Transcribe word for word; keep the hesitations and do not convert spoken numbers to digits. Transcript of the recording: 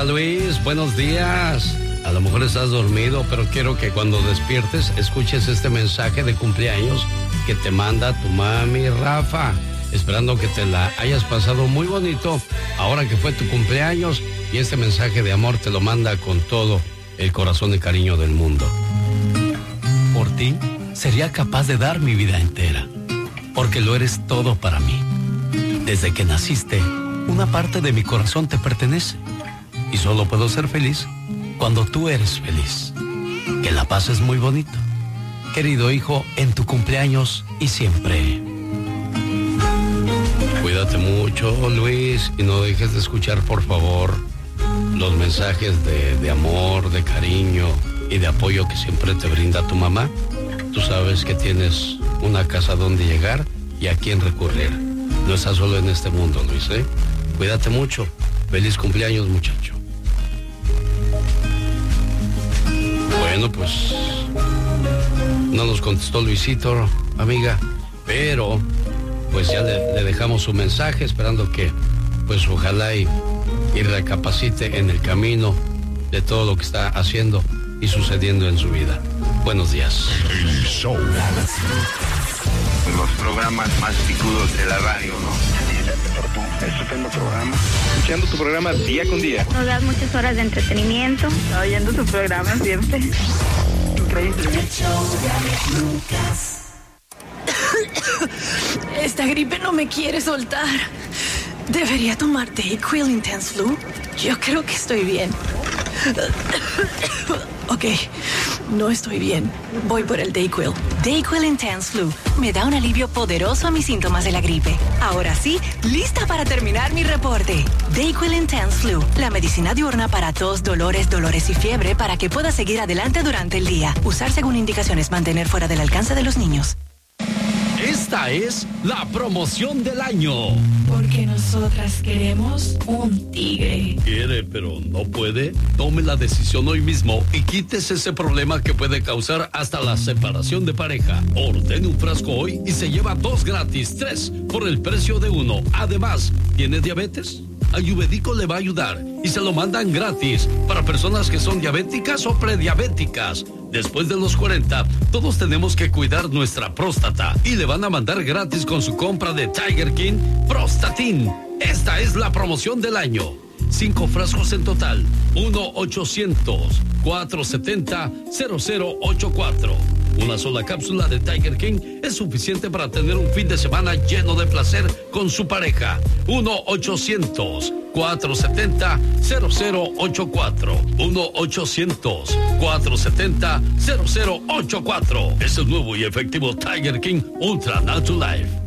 Hola Luis, buenos días. A lo mejor estás dormido, pero quiero que cuando despiertes escuches este mensaje de cumpleaños que te manda tu mami Rafa, esperando que te la hayas pasado muy bonito ahora que fue tu cumpleaños, y este mensaje de amor te lo manda con todo el corazón y cariño del mundo. Por ti sería capaz de dar mi vida entera, porque lo eres todo para mí. Desde que naciste, una parte de mi corazón te pertenece, y solo puedo ser feliz cuando tú eres feliz. Que la pases muy bonito, querido hijo, en tu cumpleaños y siempre. Cuídate mucho, Luis, y no dejes de escuchar, por favor, los mensajes de, de amor, de cariño y de apoyo que siempre te brinda tu mamá. Tú sabes que tienes una casa donde llegar y a quién recurrir. No estás solo en este mundo, Luis, ¿eh? Cuídate mucho. Feliz cumpleaños, muchacho. Bueno, pues no nos contestó Luisito, amiga, pero pues ya le, le dejamos su mensaje, esperando que pues ojalá y, y recapacite en el camino de todo lo que está haciendo y sucediendo en su vida. Buenos días. El show. Los programas más picudos de la radio, ¿no? Estupendo programa. Escuchando tu programa día con día. Nos das muchas horas de entretenimiento. Oyendo tu programa siempre. Increíble. Esta gripe no me quiere soltar. ¿Debería tomar Dayquil Intense Flu? Yo creo que estoy bien. Ok, no estoy bien. Voy por el Dayquil. Dayquil Intense Flu me da un alivio poderoso a mis síntomas de la gripe. Ahora sí, lista para terminar mi reporte. Dayquil Intense Flu, la medicina diurna para tos, dolores, dolores y fiebre para que pueda seguir adelante durante el día. Usar según indicaciones, mantener fuera del alcance de los niños. Esta es la promoción del año. Porque nosotras queremos un tigre. Quiere, pero no puede. Tome la decisión hoy mismo y quítese ese problema que puede causar hasta la separación de pareja. Ordene un frasco hoy y se lleva dos gratis, tres por el precio de uno. Además, ¿tiene diabetes? Ayurvédico le va a ayudar y se lo mandan gratis para personas que son diabéticas o prediabéticas. Después de los cuarenta, todos tenemos que cuidar nuestra próstata y le van a mandar gratis con su compra de Tiger King Prostatin. Esta es la promoción del año. Cinco frascos en total. uno ochocientos, cuatrocientos setenta, cero cero ochenta y cuatro. Una sola cápsula de Tiger King es suficiente para tener un fin de semana lleno de placer con su pareja. uno ochocientos, cuatrocientos setenta, cero cero ochenta y cuatro. uno ochocientos, cuatrocientos setenta, cero cero ochenta y cuatro. Es el nuevo y efectivo Tiger King Ultra Natural Life.